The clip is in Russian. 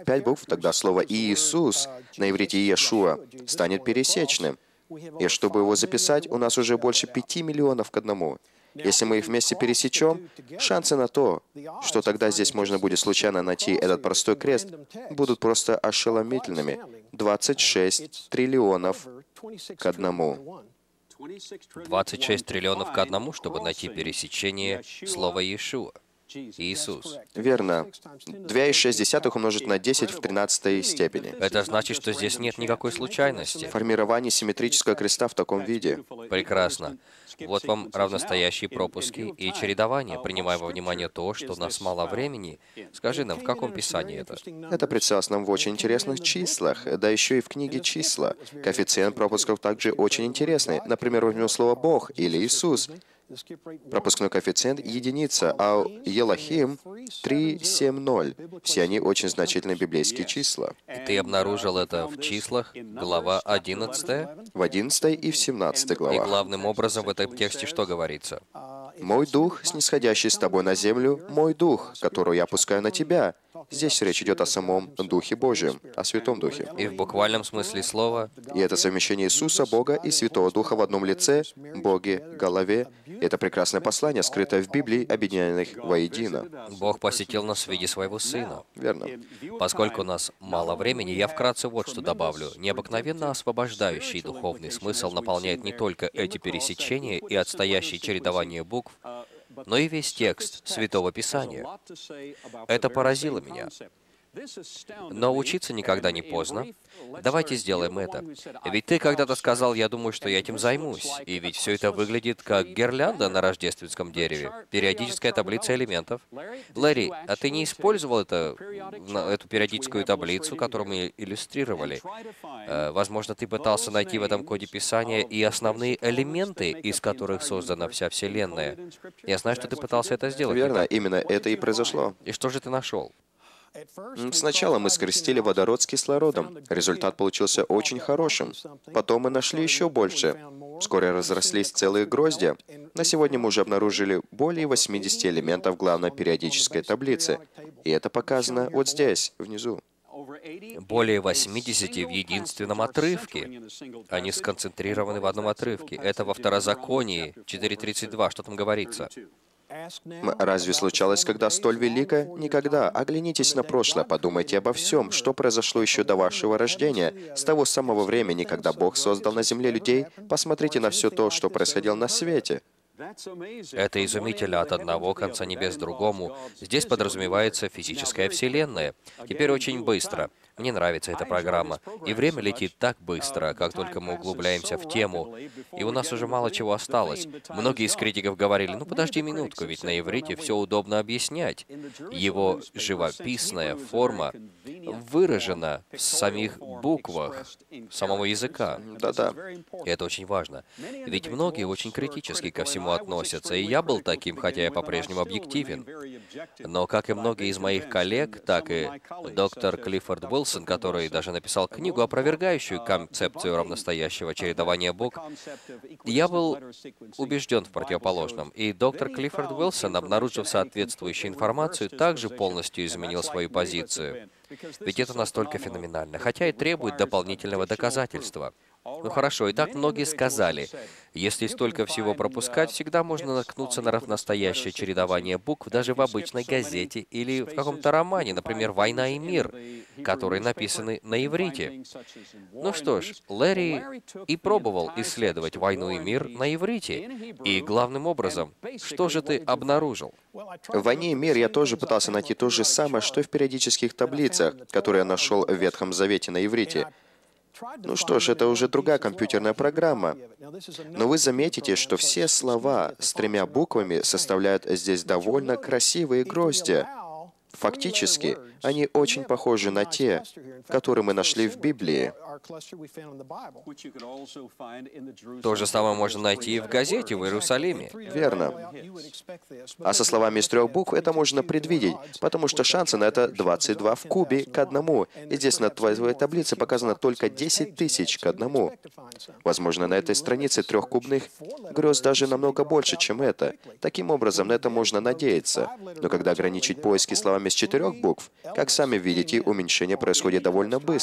5 букв, тогда слово «Иисус» на иврите «Иешуа» станет пересечным. И чтобы его записать, у нас уже больше 5 миллионов к одному. Если мы их вместе пересечем, шансы на то, что тогда здесь можно будет случайно найти этот простой крест, будут просто ошеломительными. 26 триллионов к одному. 26 триллионов к одному, чтобы найти пересечение слова «Иешуа». Иисус. Верно. 2,6 умножить на 10 в 13 степени. Это значит, что здесь нет никакой случайности. Формирование симметрического креста в таком виде. Прекрасно. Вот вам равностоящие пропуски и чередование, принимая во внимание то, что у нас мало времени. Скажи нам, в каком писании это? Это представилось нам в очень интересных числах, да еще и в книге «Числа». Коэффициент пропусков также очень интересный. Например, возьмем слово «Бог» или «Иисус». Пропускной коэффициент — единица, а Елохим — 370. Все они очень значительные библейские числа. И ты обнаружил это в числах, глава 11. В 11 и в 17 И главах. главным образом в этом тексте что говорится? «Мой дух, снисходящий с тобой на землю, мой дух, который я опускаю на тебя». Здесь речь идет о самом Духе Божьем, о Святом Духе. И в буквальном смысле слова, И это совмещение Иисуса, Бога и Святого Духа в одном лице, Боге, голове. Это прекрасное послание, скрытое в Библии, объединенных воедино. Бог посетил нас в виде своего Сына. Верно. Поскольку у нас мало времени, я вкратце вот что добавлю. Необыкновенно освобождающий духовный смысл наполняет не только эти пересечения и отстоящие чередования букв, но и весь текст Святого Писания. Это поразило меня. Но учиться никогда не поздно. Давайте сделаем это. Ведь ты когда-то сказал, я думаю, что я этим займусь. И ведь все это выглядит как гирлянда на рождественском дереве. Периодическая таблица элементов. Ларри, а ты не использовал эту периодическую таблицу, которую мы иллюстрировали? Возможно, ты пытался найти в этом коде Писания и основные элементы, из которых создана вся Вселенная. Я знаю, что ты пытался это сделать. не Верно, так? именно это и произошло. И что же ты нашел? Сначала мы скрестили водород с кислородом. Результат получился очень хорошим. Потом мы нашли еще больше. Вскоре разрослись целые гроздья. На сегодня мы уже обнаружили более 80 элементов главной периодической таблицы. И это показано вот здесь, внизу. Более 80 в единственном отрывке. Они сконцентрированы в одном отрывке. Это во Второзаконии 4.32. Что там говорится? Разве случалось когда столь великое? Никогда. Оглянитесь на прошлое, подумайте обо всем, что произошло еще до вашего рождения, с того самого времени, когда Бог создал на земле людей. Посмотрите на все то, что происходило на свете. Это изумительно от одного конца небес к другому. Здесь подразумевается физическая вселенная. Теперь очень быстро. Мне нравится эта программа. И время летит так быстро, как только мы углубляемся в тему. И у нас уже мало чего осталось. Многие из критиков говорили, ну подожди минутку, ведь на иврите все удобно объяснять. Его живописная форма выражена в самих буквах самого языка. Да-да. И это очень важно. Ведь многие очень критически ко всему относятся, и я был таким, хотя я по-прежнему объективен. Но как и многие из моих коллег, так и доктор Клиффорд Уилсон, который даже написал книгу, опровергающую концепцию равностоящего чередования букв, я был убежден в противоположном. И доктор Клиффорд Уилсон, обнаружив соответствующую информацию, также полностью изменил свою позицию. Ведь это настолько феноменально, хотя и требует дополнительного доказательства. Ну хорошо, и так многие сказали, если столько всего пропускать, всегда можно наткнуться на равностоящее чередование букв даже в обычной газете или в каком-то романе, например, «Война и мир», которые написаны на иврите. Ну что ж, Ларри и пробовал исследовать «Войну и мир» на иврите. И главным образом, что же ты обнаружил? В «Войне и мир» я тоже пытался найти то же самое, что и в периодических таблицах, которые я нашел в Ветхом Завете на иврите. Ну что ж, это уже другая компьютерная программа. Но вы заметите, что все слова с 3 буквами составляют здесь довольно красивые гроздья. Фактически, они очень похожи на те, которые мы нашли в Библии. То же самое можно найти и в газете в Иерусалиме. Верно. А со словами из 3 букв это можно предвидеть, потому что шансы на это 22 в кубе к 1. И здесь на твоей таблице показано только 10 тысяч к 1. Возможно, на этой странице 3-кубных грез даже намного больше, чем это. Таким образом, на это можно надеяться. Но когда ограничить поиски словами с 4 букв, Как сами видите, уменьшение происходит довольно быстро.